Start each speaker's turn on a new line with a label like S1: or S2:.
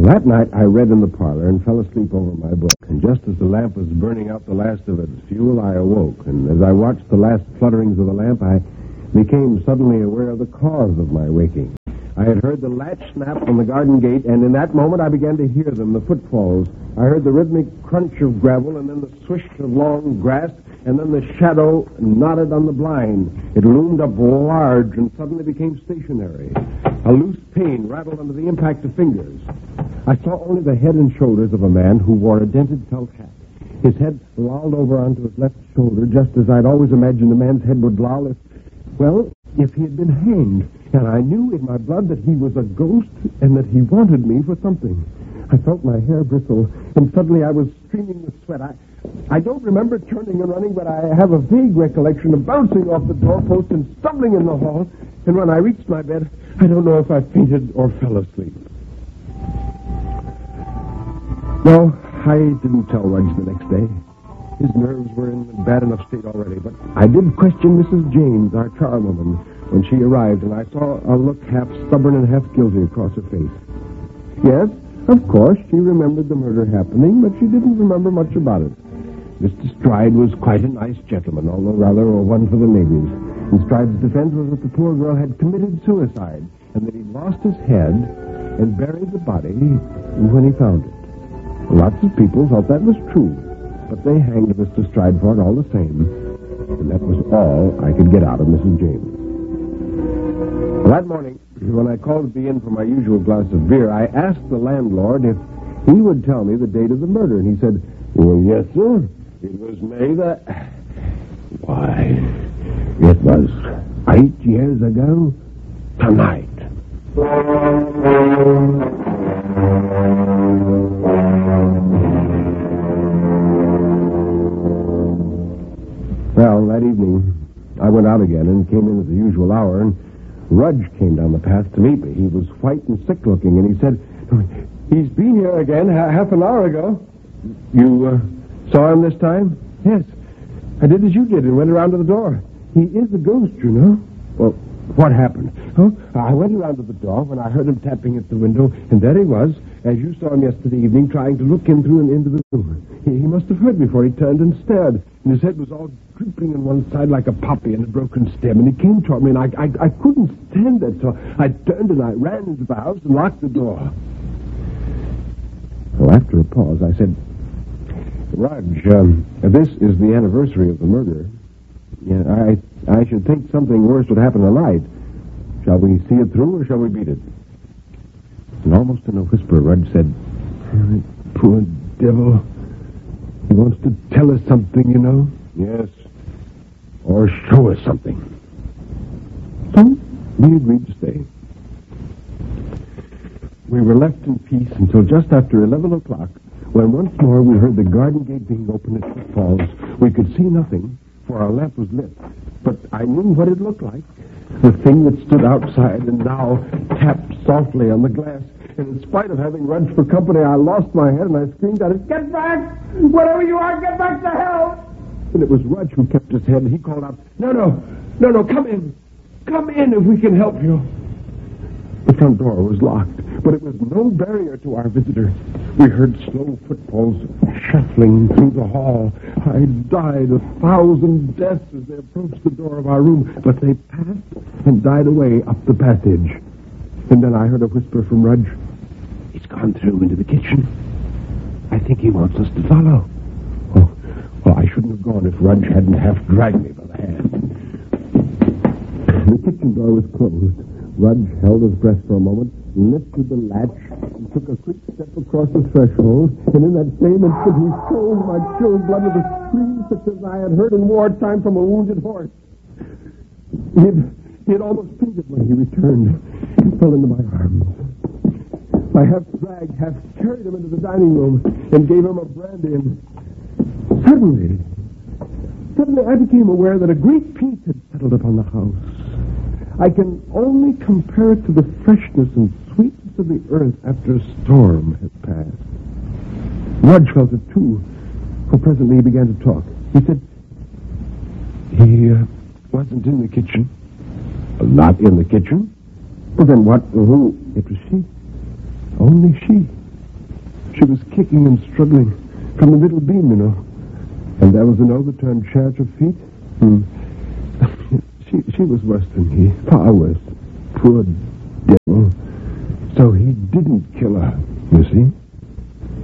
S1: That night, I read in the parlor and fell asleep over my book. And just as the lamp was burning out the last of its fuel, I awoke. And as I watched the last flutterings of the lamp, I became suddenly aware of the cause of my waking. I had heard the latch snap from the garden gate, and in that moment I began to hear them, the footfalls. I heard the rhythmic crunch of gravel, and then the swish of long grass, and then the shadow nodded on the blind. It loomed up large and suddenly became stationary. A loose pane rattled under the impact of fingers. I saw only the head and shoulders of a man who wore a dented felt hat. His head lolled over onto his left shoulder, just as I'd always imagined a man's head would loll if he had been hanged. And I knew in my blood that he was a ghost and that he wanted me for something. I felt my hair bristle, and suddenly I was streaming with sweat. I don't remember turning and running, but I have a vague recollection of bouncing off the doorpost and stumbling in the hall. And when I reached my bed, I don't know if I fainted or fell asleep. No, I didn't tell Rudge the next day. His nerves were in a bad enough state already, but I did question Mrs. James, our charwoman, when she arrived, and I saw a look half stubborn and half guilty across her face. Yes, of course, she remembered the murder happening, but she didn't remember much about it. Mr. Stride was quite a nice gentleman, although rather a one for the ladies. And Stride's defense was that the poor girl had committed suicide, and that he'd lost his head and buried the body when he found it. Lots of people thought that was true, but they hanged Mr. Stride for it all the same, and that was all I could get out of Mrs. James. That morning, when I called at the inn for my usual glass of beer, I asked the landlord if he would tell me the date of the murder, and he said, "Well, yes, sir. It was May the... Why, it was 8 years ago tonight." Well, that evening, I went out again and came in at the usual hour, and Rudge came down the path to meet me. He was white and sick-looking, and he said, "He's been here again half an hour ago." "You saw him this time?" "Yes, I did as you did and went around to the door. He is a ghost, you know." "Well, what happened?" "Oh, I went around to the door when I heard him tapping at the window, and there he was, as you saw him yesterday evening, trying to look in through and into the room. He must have heard me, for he turned and stared, and his head was all drooping on one side like a poppy in a broken stem, and he came toward me, and I couldn't stand it, so I turned and I ran into the house and locked the door." Well, after a pause, I said, "Rudge, this is the anniversary of the murder. Yeah, I should think something worse would happen tonight. Shall we see it through, or shall we beat it?" And almost in a whisper, Rudge said, "Poor devil. He wants to tell us something, you know." "Yes, or show us something." So we agreed to stay. We were left in peace until just after 11 o'clock, when once more we heard the garden gate being opened at footfalls. We could see nothing, for our lamp was lit, but I knew what it looked like. The thing that stood outside and now tapped softly on the glass. And in spite of having Rudge for company, I lost my head and I screamed at it, "Get back! Whatever you are, get back to hell!" And it was Rudge who kept his head, and he called out, No, come in. Come in if we can help you." The front door was locked, but it was no barrier to our visitor. We heard slow footfalls shuffling through the hall. I died 1,000 deaths as they approached the door of our room, but they passed and died away up the passage. And then I heard a whisper from Rudge, "He's gone through into the kitchen. I think he wants us to follow." Oh, well, I shouldn't have gone if Rudge hadn't half dragged me by the hand. The kitchen door was closed. Rudge held his breath for a moment, lifted the latch, and took a quick step across the threshold, and in that same instant he froze my chilled blood with a scream such as I had heard in wartime from a wounded horse. He had almost fainted when he returned and fell into my arms. I half dragged, half carried him into the dining room and gave him a brandy, and suddenly I became aware that a great peace had settled upon the house. I can only compare it to the freshness and sweetness of the earth after a storm has passed. Rudge felt it too, for presently he began to talk. He said, "He wasn't in the kitchen." "Not in the kitchen? Well, then what? Who?" "It was she. Only she. She was kicking and struggling from the middle beam, you know. And there was an overturned chair at her feet. She was worse than he, far worse. Poor devil. So he didn't kill her, you see.